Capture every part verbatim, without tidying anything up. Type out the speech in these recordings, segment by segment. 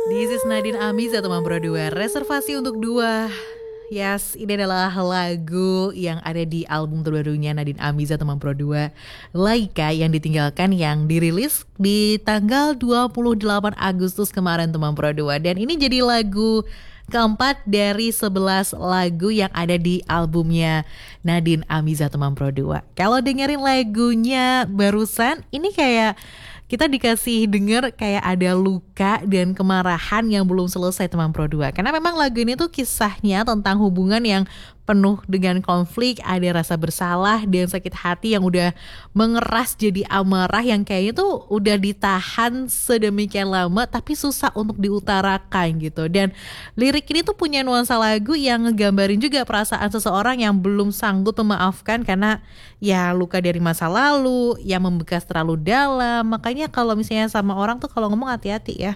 This is Nadine Amiza teman Pro dua. Reservasi untuk dua. Yes, ini adalah lagu yang ada di album terbarunya Nadine Amiza teman Pro dua, Laika, yang ditinggalkan, yang dirilis di tanggal dua puluh delapan Agustus kemarin teman Pro dua. Dan ini jadi lagu keempat dari sebelas lagu yang ada di albumnya Nadine Amiza teman Pro dua. Kalau dengerin lagunya barusan, ini kayak kita dikasih denger kayak ada luka dan kemarahan yang belum selesai teman Pro dua. Karena memang lagu ini tuh kisahnya tentang hubungan yang penuh dengan konflik, ada rasa bersalah dan sakit hati yang udah mengeras jadi amarah yang kayaknya tuh udah ditahan sedemikian lama tapi susah untuk diutarakan gitu. Dan lirik ini tuh punya nuansa lagu yang ngegambarin juga perasaan seseorang yang belum sanggup memaafkan karena ya luka dari masa lalu yang membekas terlalu dalam. Makanya kalau misalnya sama orang tuh kalau ngomong hati-hati ya.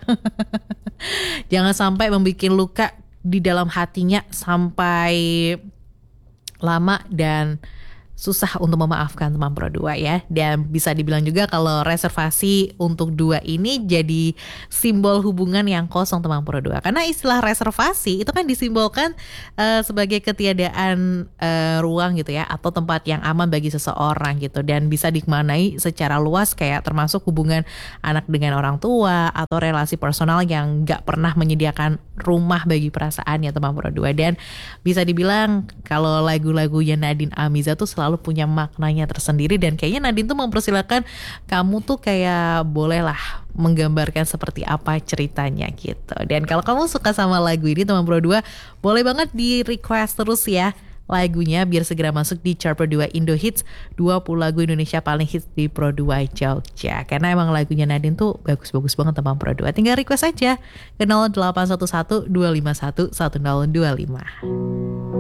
Jangan sampai membuat luka di dalam hatinya sampai lama dan susah untuk memaafkan teman Pro dua ya. Dan bisa dibilang juga kalau reservasi untuk dua ini jadi simbol hubungan yang kosong teman Pro dua. Karena istilah reservasi itu kan disimbolkan uh, sebagai ketiadaan uh, ruang gitu ya, atau tempat yang aman bagi seseorang gitu. Dan bisa dimaknai secara luas kayak termasuk hubungan anak dengan orang tua atau relasi personal yang gak pernah menyediakan rumah bagi perasaan ya teman Pro dua. Dan bisa dibilang kalau lagu-lagunya Nadine Amiza tuh selalu punya maknanya tersendiri, dan kayaknya Nadine tuh mempersilahkan kamu tuh kayak bolehlah menggambarkan seperti apa ceritanya gitu. Dan kalau kamu suka sama lagu ini teman Pro dua, boleh banget di request terus ya lagunya biar segera masuk di chart Pro dua Indo Hits dua puluh lagu Indonesia paling hits di Pro dua Jogja. Karena emang lagunya Nadine tuh bagus-bagus banget teman Pro dua. Tinggal request aja ke nol delapan satu satu dua lima satu satu nol dua lima.